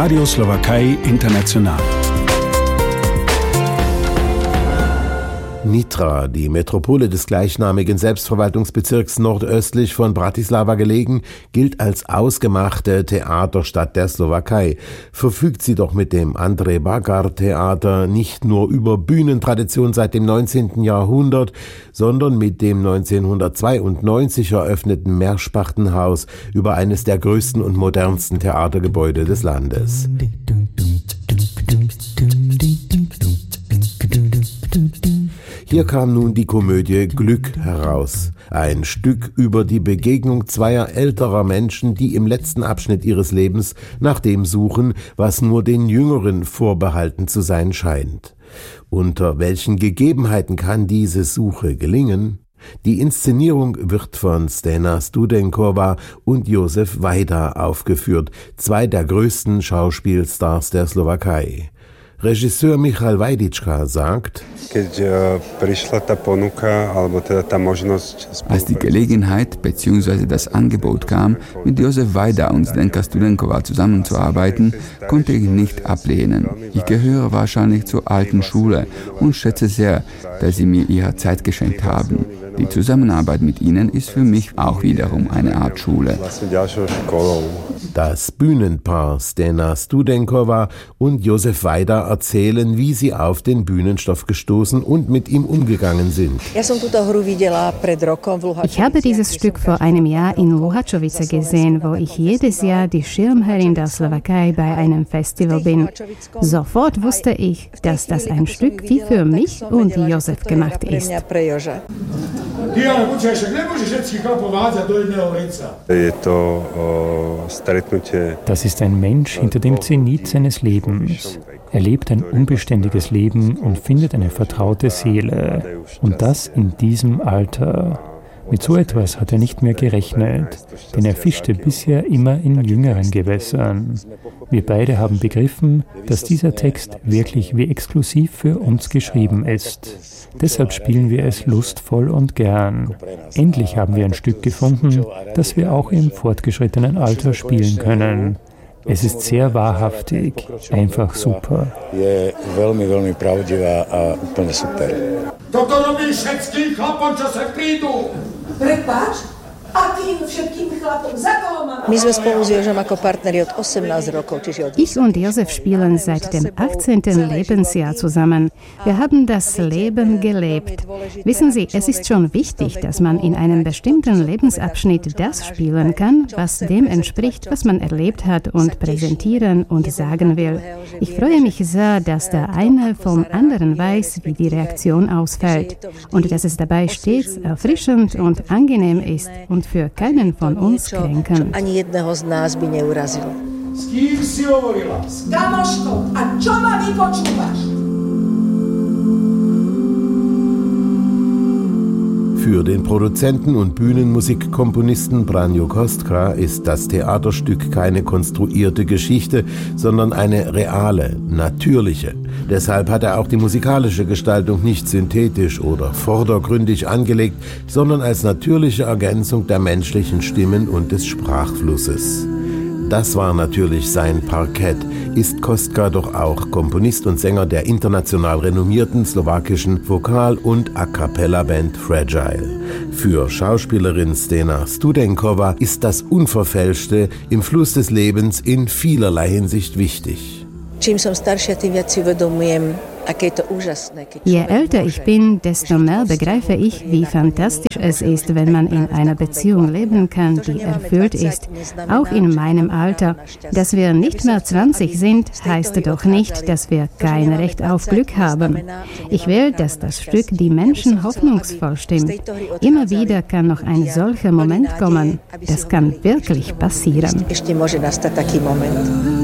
Radio Slowakei International. Nitra, die Metropole des gleichnamigen Selbstverwaltungsbezirks nordöstlich von Bratislava gelegen, gilt als ausgemachte Theaterstadt der Slowakei. Verfügt sie doch mit dem Andrej Bagar Theater nicht nur über Bühnentradition seit dem 19. Jahrhundert, sondern mit dem 1992 eröffneten Meerspachtenhaus über eines der größten und modernsten Theatergebäude des Landes. Hier kam nun die Komödie Glück heraus. Ein Stück über die Begegnung zweier älterer Menschen, die im letzten Abschnitt ihres Lebens nach dem suchen, was nur den Jüngeren vorbehalten zu sein scheint. Unter welchen Gegebenheiten kann diese Suche gelingen? Die Inszenierung wird von Stena Studenková und Josef Vajda aufgeführt, zwei der größten Schauspielstars der Slowakei. Regisseur Michal Vajdička sagt: Als die Gelegenheit bzw. das Angebot kam, mit Josef Vajda und Zdenka Studenková zusammenzuarbeiten, konnte ich nicht ablehnen. Ich gehöre wahrscheinlich zur alten Schule und schätze sehr, dass sie mir ihre Zeit geschenkt haben. Die Zusammenarbeit mit ihnen ist für mich auch wiederum eine Art Schule. Das Bühnenpaar Stena Studenková und Josef Vajda erzählen, wie sie auf den Bühnenstoff gestoßen und mit ihm umgegangen sind. Ich habe dieses Stück vor einem Jahr in Luhačovice gesehen, wo ich jedes Jahr die Schirmherrin der Slowakei bei einem Festival bin. Sofort wusste ich, dass das ein Stück wie für mich und Josef gemacht ist. Das ist ein Mensch hinter dem Zenit seines Lebens. Er lebt ein unbeständiges Leben und findet eine vertraute Seele. Und das in diesem Alter. Mit so etwas hat er nicht mehr gerechnet, denn er fischte bisher immer in jüngeren Gewässern. Wir beide haben begriffen, dass dieser Text wirklich wie exklusiv für uns geschrieben ist. Deshalb spielen wir es lustvoll und gern. Endlich haben wir ein Stück gefunden, das wir auch im fortgeschrittenen Alter spielen können. Es ist sehr wahrhaftig, einfach super. Ich und Josef spielen seit dem 18. Lebensjahr zusammen. Wir haben das Leben gelebt. Wissen Sie, es ist schon wichtig, dass man in einem bestimmten Lebensabschnitt das spielen kann, was dem entspricht, was man erlebt hat und präsentieren und sagen will. Ich freue mich sehr, dass der eine vom anderen weiß, wie die Reaktion ausfällt und dass es dabei stets erfrischend und angenehm ist und für keinen von uns kränken. Für den Produzenten und Bühnenmusikkomponisten Branjo Kostka ist das Theaterstück keine konstruierte Geschichte, sondern eine reale, natürliche. Deshalb hat er auch die musikalische Gestaltung nicht synthetisch oder vordergründig angelegt, sondern als natürliche Ergänzung der menschlichen Stimmen und des Sprachflusses. Das war natürlich sein Parkett, ist Kostka doch auch Komponist und Sänger der international renommierten slowakischen Vokal- und A-Cappella-Band Fragile. Für Schauspielerin Stena Studenková ist das Unverfälschte im Fluss des Lebens in vielerlei Hinsicht wichtig. Je älter ich bin, desto mehr begreife ich, wie fantastisch es ist, wenn man in einer Beziehung leben kann, die erfüllt ist, auch in meinem Alter. Dass wir nicht mehr 20 sind, heißt doch nicht, dass wir kein Recht auf Glück haben. Ich will, dass das Stück die Menschen hoffnungsvoll stimmt. Immer wieder kann noch ein solcher Moment kommen. Das kann wirklich passieren.